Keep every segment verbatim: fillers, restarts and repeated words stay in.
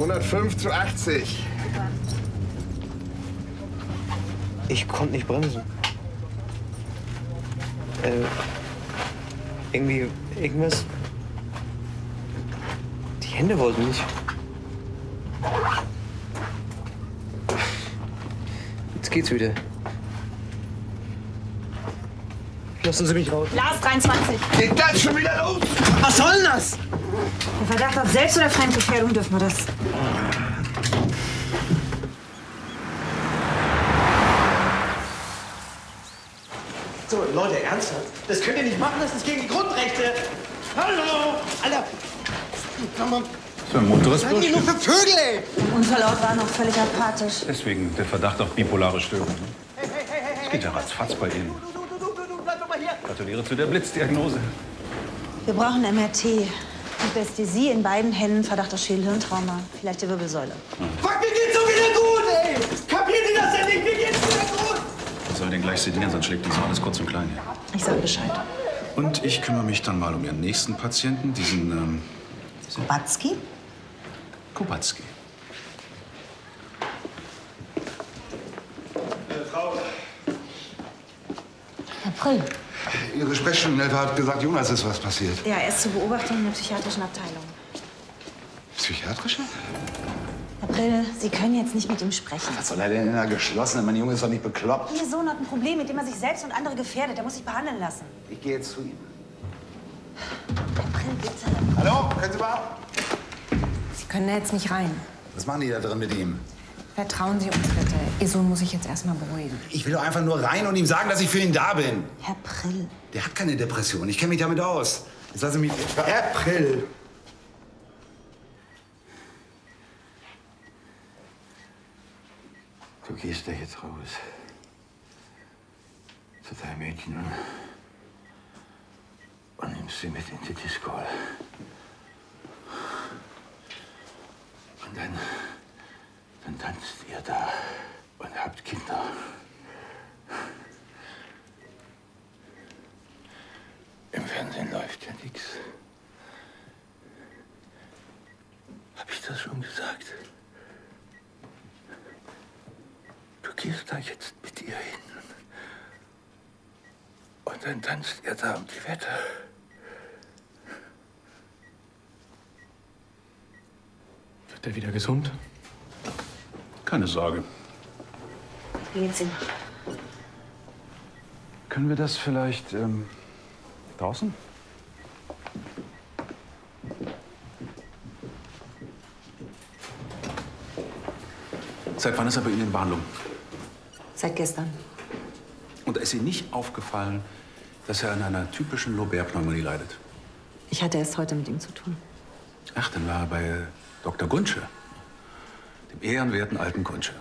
hundertfünf zu achtzig. Ich konnte nicht bremsen. Äh, irgendwie, irgendwas... Die Hände wollten nicht. Jetzt geht's wieder. Lassen Sie mich raus. Lars, dreiundzwanzig. Geht das schon wieder los? Was soll denn das? Der Verdacht auf Selbst- oder Fremdgefährdung dürfen wir das. So, Leute, ernsthaft? Das könnt ihr nicht machen, das ist gegen die Grundrechte. Hallo! Alter! Komm mal. So ein munteres Was seid ihr nur für Vögel, ey? Der Unfallort war noch völlig apathisch. Deswegen der Verdacht auf bipolare Störung. Ne? Hey, hey, hey, hey, Das geht ja ratzfatz bei Ihnen. Du, du, du, du, du, bleib doch mal hier. Gratuliere zu der Blitzdiagnose. Wir brauchen M R T. Hypästhesie in beiden Händen, Verdacht auf Schädel-Hirntrauma. Vielleicht die Wirbelsäule. Fuck, mir geht's doch wieder gut, ey! Kapiert ihr das denn nicht? Mir geht's wieder gut! Ich soll den gleich sedieren, sonst schlägt dies alles kurz und klein hier. Ich sag Bescheid. Und ich kümmere mich dann mal um Ihren nächsten Patienten, diesen, ähm... Sobatzki? Kubacki. Äh, Frau, Herr Prill. Ihre Sprechstundenhelfer hat gesagt, Jonas ist was passiert. Ja, er ist zur Beobachtung in der psychiatrischen Abteilung. Psychiatrische? Herr Prill, Sie können jetzt nicht mit ihm sprechen. Was soll er denn in einer geschlossenen? Mein Junge ist doch nicht bekloppt. Ihr Sohn hat ein Problem, mit dem er sich selbst und andere gefährdet. Er muss sich behandeln lassen. Ich gehe jetzt zu ihm. Herr Prill, bitte. Hallo? Können Sie mal? Sie können da jetzt nicht rein. Was machen die da drin mit ihm? Vertrauen Sie uns bitte. Ihr Sohn muss sich jetzt erstmal beruhigen. Ich will doch einfach nur rein und ihm sagen, dass ich für ihn da bin. Herr Prill. Der hat keine Depression. Ich kenne mich damit aus. Jetzt lassen Sie mich... Herr Prill! Du gehst da jetzt raus. Zu deinem Mädchen und, und nimmst sie mit in die Disco. Und dann, dann tanzt ihr da und habt Kinder. Im Fernsehen läuft ja nichts. Hab ich das schon gesagt? Du gehst da jetzt mit ihr hin. Und dann tanzt ihr da um die Wette. Wird er wieder gesund? Keine Sorge. Wie geht's ihm? Können wir das vielleicht, ähm, draußen? Seit wann ist er bei Ihnen in Behandlung? Seit gestern. Und ist Ihnen nicht aufgefallen, dass er an einer typischen Lobär-Pneumonie leidet? Ich hatte erst heute mit ihm zu tun. Ach, dann war er bei Doktor Guntsche, dem ehrenwerten alten Guntsche.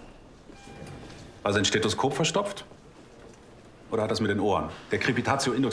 War sein Stethoskop verstopft? Oder hat er es mit den Ohren? Der Crepitatio